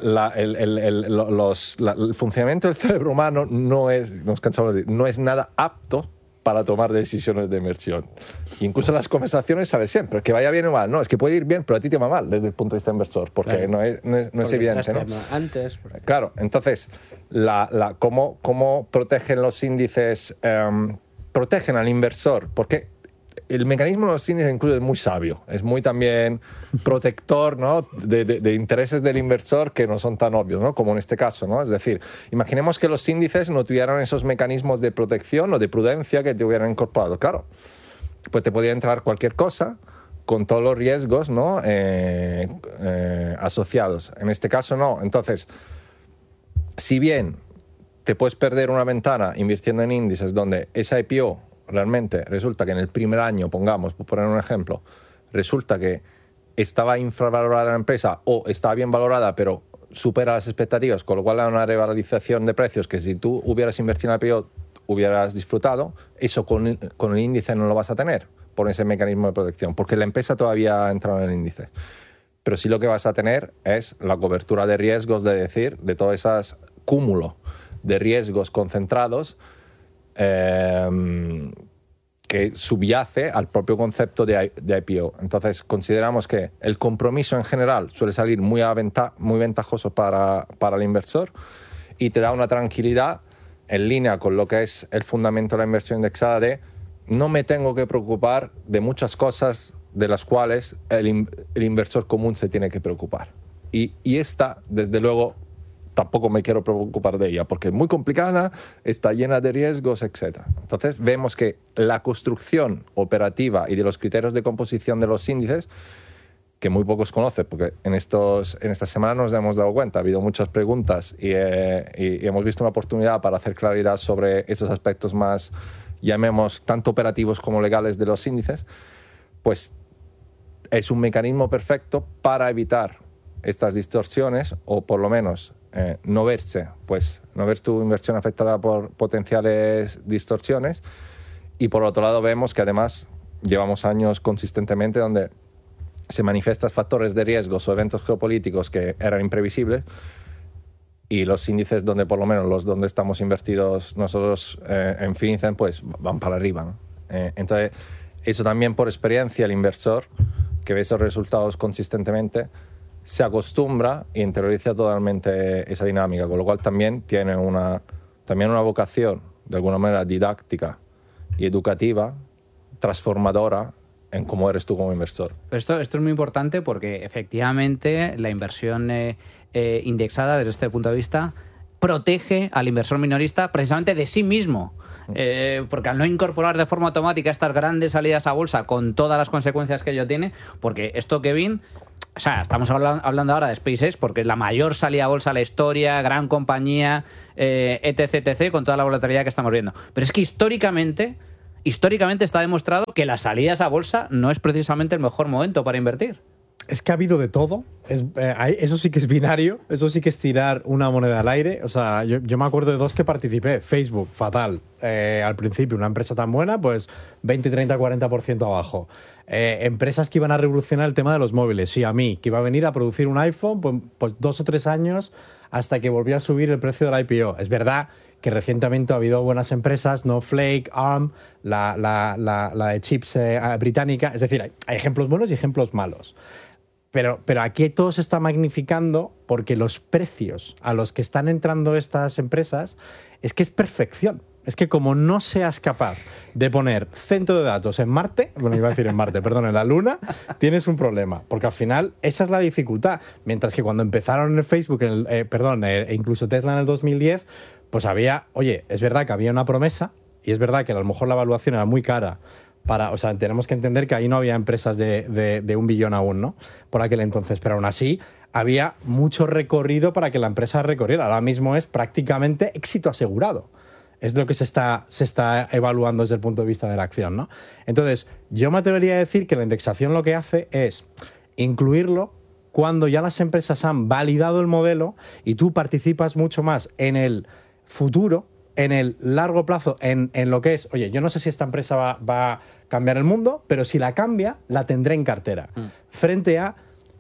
funcionamiento del cerebro humano no es nada apto para tomar decisiones de inversión. Incluso en las conversaciones sale siempre, que vaya bien o mal. No, es que puede ir bien, pero a ti te va mal desde el punto de vista inversor, porque Claro. no es Porque evidente, ¿no? entraste antes. Claro, entonces, ¿cómo protegen los índices? Protegen al inversor, porque el mecanismo de los índices incluso es muy sabio, es muy también protector, ¿no? de intereses del inversor que no son tan obvios, ¿no? Como en este caso, ¿no? Es decir, imaginemos que los índices no tuvieran esos mecanismos de protección o de prudencia que te hubieran incorporado. Claro, pues te podía entrar cualquier cosa con todos los riesgos, ¿no? Asociados. En este caso no. Entonces, si bien te puedes perder una ventana invirtiendo en índices donde esa IPO realmente resulta que en el primer año, pongamos, por poner un ejemplo, resulta que estaba infravalorada la empresa o estaba bien valorada pero supera las expectativas, con lo cual hay una revalorización de precios que si tú hubieras invertido en la IPO hubieras disfrutado, eso con el índice no lo vas a tener por ese mecanismo de protección, porque la empresa todavía ha entrado en el índice. pero sí lo que vas a tener es la cobertura de riesgos, de todo ese cúmulo de riesgos concentrados que subyace al propio concepto de IPO. Entonces, consideramos que el compromiso en general suele salir muy ventajoso para el inversor y te da una tranquilidad en línea con lo que es el fundamento de la inversión indexada de no me tengo que preocupar de muchas cosas de las cuales el inversor común se tiene que preocupar. Y esta, desde luego, tampoco me quiero preocupar de ella porque es muy complicada, está llena de riesgos, etc. Entonces vemos que la construcción operativa y de los criterios de composición de los índices, que muy pocos conocen, porque en esta semana nos hemos dado cuenta, ha habido muchas preguntas y hemos visto una oportunidad para hacer claridad sobre esos aspectos más, llamemos, tanto operativos como legales de los índices, pues es un mecanismo perfecto para evitar estas distorsiones o por lo menos no ver tu inversión afectada por potenciales distorsiones. Y por otro lado vemos que además llevamos años consistentemente donde se manifiestan factores de riesgos o eventos geopolíticos que eran imprevisibles y los índices donde por lo menos los donde estamos invertidos nosotros en Finicen pues van para arriba, ¿no? Entonces eso también por experiencia el inversor que ve esos resultados consistentemente se acostumbra y interioriza totalmente esa dinámica, con lo cual también tiene una vocación de alguna manera didáctica y educativa, transformadora en cómo eres tú como inversor. Esto es muy importante porque efectivamente la inversión indexada desde este punto de vista protege al inversor minorista precisamente de sí mismo. Porque al no incorporar de forma automática estas grandes salidas a bolsa con todas las consecuencias que ello tiene, porque esto, Kevin, o sea, estamos hablando ahora de SpaceX porque es la mayor salida a bolsa de la historia, gran compañía, etc, con toda la volatilidad que estamos viendo. Pero es que históricamente está demostrado que las salidas a bolsa no es precisamente el mejor momento para invertir. Es que ha habido de todo. Eso sí que es binario. Eso sí que es tirar una moneda al aire. O sea, yo me acuerdo de dos que participé. Facebook, fatal. Al principio, una empresa tan buena, pues 20, 30, 40% abajo. Empresas que iban a revolucionar el tema de los móviles. Xiaomi, que iba a venir a producir un iPhone, pues 2 o 3 años hasta que volvió a subir el precio del IPO. Es verdad que recientemente ha habido buenas empresas, Snowflake, ARM, la de chips británica. Es decir, hay ejemplos buenos y ejemplos malos. Pero aquí todo se está magnificando porque los precios a los que están entrando estas empresas es que es perfección. Es que como no seas capaz de poner centro de datos en Marte, bueno, iba a decir en Marte, perdón, en la Luna, tienes un problema. Porque al final esa es la dificultad. Mientras que cuando empezaron en Facebook, e incluso Tesla en el 2010, pues es verdad que había una promesa y es verdad que a lo mejor la evaluación era muy cara. O sea, tenemos que entender que ahí no había empresas de 1 billón aún, ¿no? Por aquel entonces, pero aún así había mucho recorrido para que la empresa recorriera. Ahora mismo es prácticamente éxito asegurado. Es lo que se está evaluando desde el punto de vista de la acción, ¿no? Entonces, yo me atrevería a decir que la indexación lo que hace es incluirlo cuando ya las empresas han validado el modelo y tú participas mucho más en el futuro, en el largo plazo, en lo que es, oye, yo no sé si esta empresa va a cambiar el mundo, pero si la cambia, la tendré en cartera. Frente a,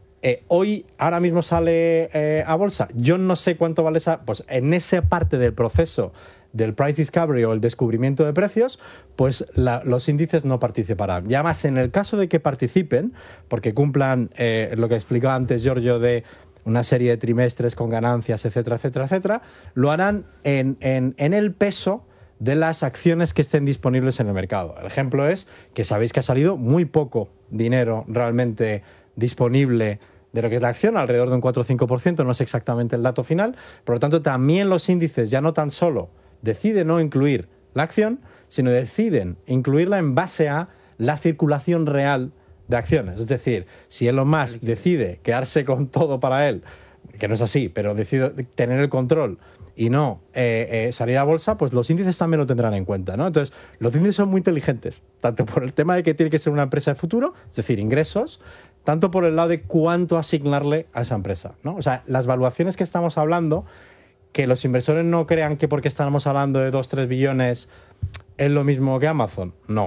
ahora mismo sale a bolsa, yo no sé cuánto vale esa, pues en esa parte del proceso del price discovery o el descubrimiento de precios, pues los índices no participarán. Y además, en el caso de que participen, porque cumplan lo que explicaba antes Giorgio de una serie de trimestres con ganancias, etcétera, etcétera, etcétera, lo harán en el peso de las acciones que estén disponibles en el mercado. El ejemplo es que sabéis que ha salido muy poco dinero realmente disponible de lo que es la acción, alrededor de un 4 o 5%, no es exactamente el dato final. Por lo tanto, también los índices ya no tan solo deciden no incluir la acción, sino deciden incluirla en base a la circulación real de acciones. Es decir, si Elon Musk decide quedarse con todo para él, que no es así, pero decide tener el control y no salir a bolsa, pues los índices también lo tendrán en cuenta, ¿no? Entonces, los índices son muy inteligentes, tanto por el tema de que tiene que ser una empresa de futuro, es decir, ingresos, tanto por el lado de cuánto asignarle a esa empresa, ¿no? O sea, las valuaciones que estamos hablando, que los inversores no crean que porque estamos hablando de 2-3 billones es lo mismo que Amazon, no.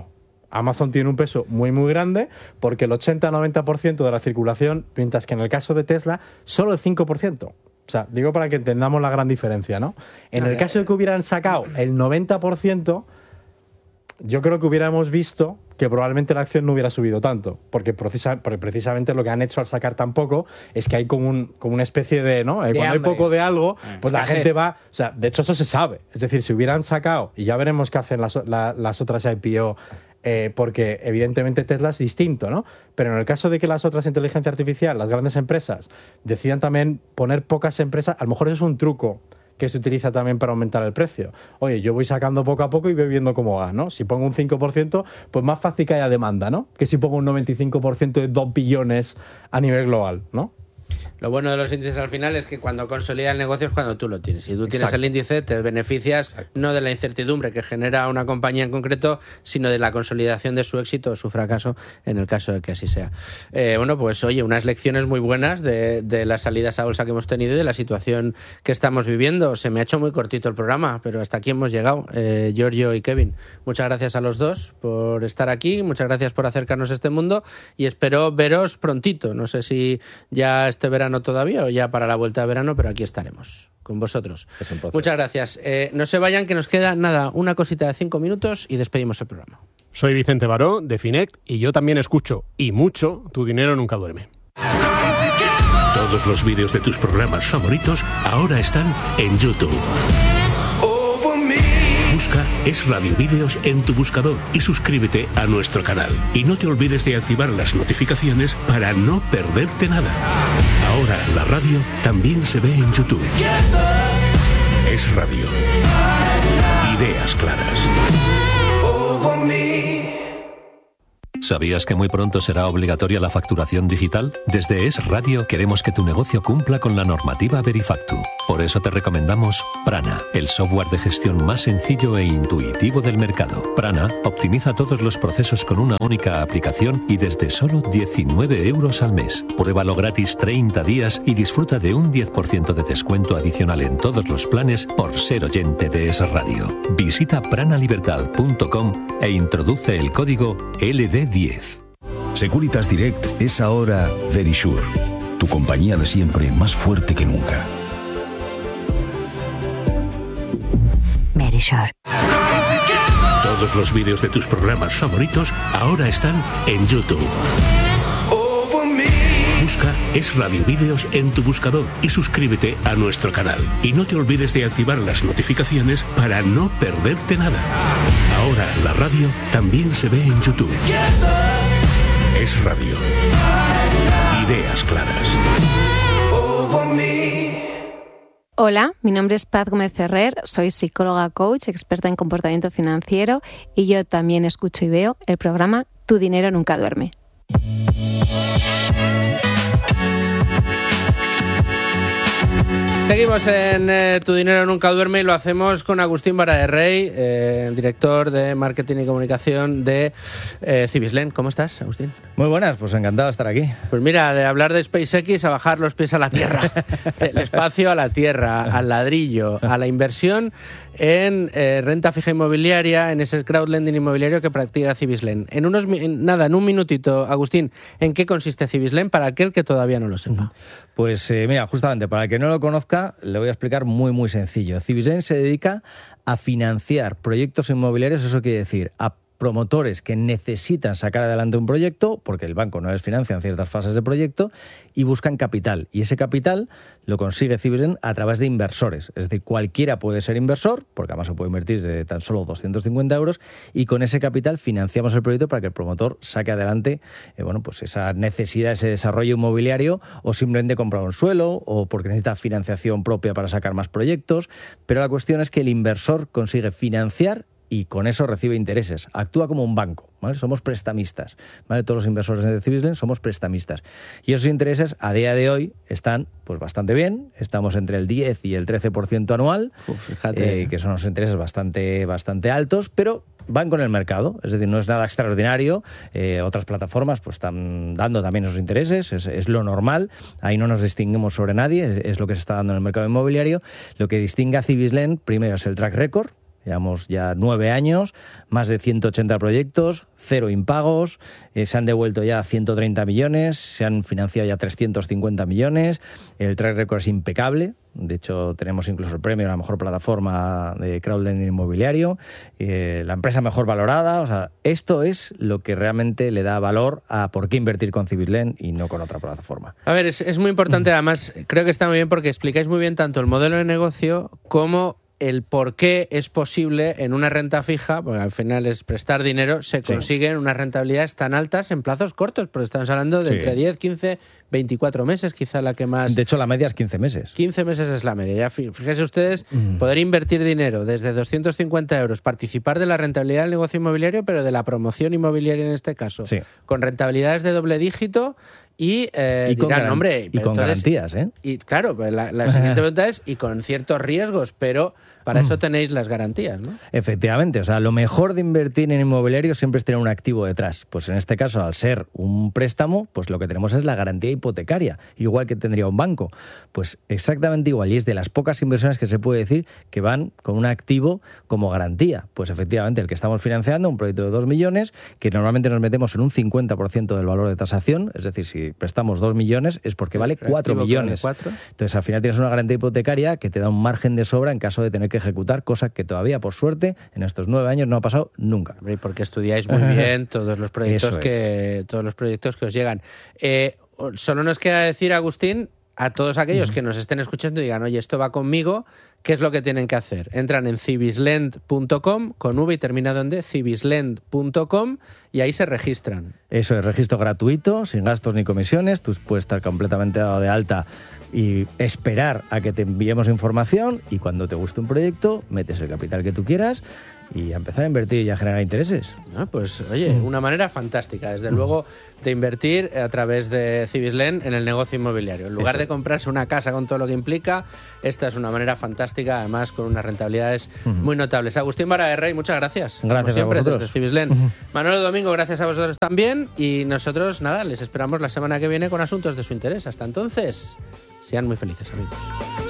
Amazon tiene un peso muy, muy grande porque el 80-90% de la circulación, mientras que en el caso de Tesla, solo el 5%. O sea, digo para que entendamos la gran diferencia, ¿no? En el caso de que hubieran sacado el 90%, yo creo que hubiéramos visto que probablemente la acción no hubiera subido tanto, porque precisamente lo que han hecho al sacar tan poco es que hay como una especie de, ¿no? Cuando hay poco de algo, pues la gente va... O sea, de hecho eso se sabe. Es decir, si hubieran sacado, y ya veremos qué hacen las otras IPO, porque evidentemente Tesla es distinto, ¿no? Pero en el caso de que las otras inteligencia artificial, las grandes empresas, decidan también poner pocas empresas, a lo mejor eso es un truco que se utiliza también para aumentar el precio. Oye, yo voy sacando poco a poco y voy viendo cómo va, ¿no? Si pongo un 5%, pues más fácil que haya demanda, ¿no? Que si pongo un 95% de 2 billones a nivel global, ¿no? Lo bueno de los índices al final es que cuando consolida el negocio es cuando tú lo tienes. Si tú tienes el índice, te beneficias no de la incertidumbre que genera una compañía en concreto, sino de la consolidación de su éxito o su fracaso, en el caso de que así sea. Bueno, pues oye, unas lecciones muy buenas de las salidas a bolsa que hemos tenido y de la situación que estamos viviendo. Se me ha hecho muy cortito el programa, pero hasta aquí hemos llegado. Giorgio y Kevin, muchas gracias a los dos por estar aquí, muchas gracias por acercarnos a este mundo y espero veros prontito. No sé si ya este verano todavía o ya para la vuelta de verano, pero aquí estaremos con vosotros. Muchas gracias. No se vayan, que nos queda nada, una cosita de 5 minutos y despedimos el programa. Soy Vicente Baró, de Finect, y yo también escucho, y mucho, Tu Dinero Nunca Duerme. Todos los vídeos de tus programas favoritos ahora están en YouTube. Busca Es Radio Vídeos en tu buscador y suscríbete a nuestro canal. Y no te olvides de activar las notificaciones para no perderte nada. Ahora la radio también se ve en YouTube. Es Radio. Ideas claras. ¿Sabías que muy pronto será obligatoria la facturación digital? Desde Es Radio queremos que tu negocio cumpla con la normativa Verifactu. Por eso te recomendamos Prana, el software de gestión más sencillo e intuitivo del mercado. Prana optimiza todos los procesos con una única aplicación y desde solo 19 euros al mes. Pruébalo gratis 30 días y disfruta de un 10% de descuento adicional en todos los planes por ser oyente de Es Radio. Visita pranalibertad.com e introduce el código LD10. Securitas Direct es ahora Verisure, tu compañía de siempre más fuerte que nunca. Verisure. Todos los vídeos de tus programas favoritos ahora están en YouTube. Busca Es Radio Vídeos en tu buscador y suscríbete a nuestro canal. Y no te olvides de activar las notificaciones para no perderte nada. Ahora la radio también se ve en YouTube. Es Radio. Ideas claras. Hola, mi nombre es Paz Gómez Ferrer, soy psicóloga coach, experta en comportamiento financiero y yo también escucho y veo el programa Tu Dinero Nunca Duerme. Seguimos en Tu Dinero Nunca Duerme y lo hacemos con Agustín Vara de Rey, director de Marketing y Comunicación de Cibislen. ¿Cómo estás, Agustín? Muy buenas, pues encantado de estar aquí. Pues mira, de hablar de SpaceX a bajar los pies a la Tierra, del espacio a la Tierra, al ladrillo, a la inversión en renta fija inmobiliaria, en ese crowdlending inmobiliario que practica Cibislen. En un minutito, Agustín, ¿en qué consiste Cibislen para aquel que todavía no lo sepa? Pues mira, justamente, para el que no lo conozca, le voy a explicar muy sencillo. Cibislen se dedica a financiar proyectos inmobiliarios, eso quiere decir, a promotores que necesitan sacar adelante un proyecto, porque el banco no les financia en ciertas fases de proyecto, y buscan capital. Y ese capital lo consigue Cibislen a través de inversores. Es decir, cualquiera puede ser inversor, porque además se puede invertir de tan solo 250 euros, y con ese capital financiamos el proyecto para que el promotor saque adelante pues esa necesidad, ese desarrollo inmobiliario, o simplemente comprar un suelo, o porque necesita financiación propia para sacar más proyectos. Pero la cuestión es que el inversor consigue financiar y con eso recibe intereses. Actúa como un banco, ¿vale? Somos prestamistas, ¿vale? Todos los inversores de Cibislen somos prestamistas. Y esos intereses a día de hoy están pues bastante bien. Estamos entre el 10 y el 13% anual, fíjate. Que son unos intereses bastante altos, pero van con el mercado, es decir, no es nada extraordinario. Otras plataformas pues están dando también esos intereses, es lo normal. Ahí no nos distinguimos sobre nadie, es lo que se está dando en el mercado inmobiliario. Lo que distingue a Cibislen, primero, es el track record. Llevamos ya 9 años, más de 180 proyectos, 0 impagos, se han devuelto ya 130 millones, se han financiado ya 350 millones, el track record es impecable. De hecho, tenemos incluso el premio a la mejor plataforma de crowdlending inmobiliario, la empresa mejor valorada. O sea, esto es lo que realmente le da valor a por qué invertir con Civislend y no con otra plataforma. A ver, es muy importante, además, creo que está muy bien porque explicáis muy bien tanto el modelo de negocio como el por qué es posible en una renta fija, porque al final es prestar dinero, se consiguen unas rentabilidades tan altas en plazos cortos, porque estamos hablando de entre 10, 15, 24 meses, quizá la que más... De hecho, la media es 15 meses. 15 meses es la media. Ya fíjense ustedes, poder invertir dinero desde 250 euros, participar de la rentabilidad del negocio inmobiliario, pero de la promoción inmobiliaria en este caso, con rentabilidades de doble dígito. Y dirán, hombre, y con entonces, garantías, ¿eh? Y claro, la siguiente pregunta es, y con ciertos riesgos, pero para eso tenéis las garantías, ¿no? Efectivamente, o sea, lo mejor de invertir en inmobiliario siempre es tener un activo detrás. Pues en este caso, al ser un préstamo, pues lo que tenemos es la garantía hipotecaria, igual que tendría un banco. Pues exactamente igual, y es de las pocas inversiones que se puede decir que van con un activo como garantía. Pues efectivamente, el que estamos financiando, un proyecto de 2 millones, que normalmente nos metemos en un 50% del valor de tasación, es decir, si prestamos 2 millones es porque vale 4 millones. Entonces, al final tienes una garantía hipotecaria que te da un margen de sobra en caso de tener que ejecutar, cosa que todavía, por suerte, en estos 9 años no ha pasado nunca. Porque estudiáis muy bien todos los proyectos que os llegan. Solo nos queda decir, Agustín, a todos aquellos que nos estén escuchando y digan, oye, esto va conmigo, ¿qué es lo que tienen que hacer? Entran en civislend.com, con V y terminado en D, civislend.com, y ahí se registran. Eso es, registro gratuito, sin gastos ni comisiones. Tú puedes estar completamente dado de alta y esperar a que te enviemos información, y cuando te guste un proyecto, metes el capital que tú quieras y a empezar a invertir y a generar intereses. Pues oye, una manera fantástica, desde luego, de invertir a través de Civislend en el negocio inmobiliario. En lugar de comprarse una casa con todo lo que implica, esta es una manera fantástica, además con unas rentabilidades muy notables. Agustín Barahera, muchas gracias. Gracias siempre, a vosotros. Desde Civislend. Manuel Domingo, gracias a vosotros también. Y nosotros, nada, les esperamos la semana que viene con asuntos de su interés. Hasta entonces, sean muy felices, amigos.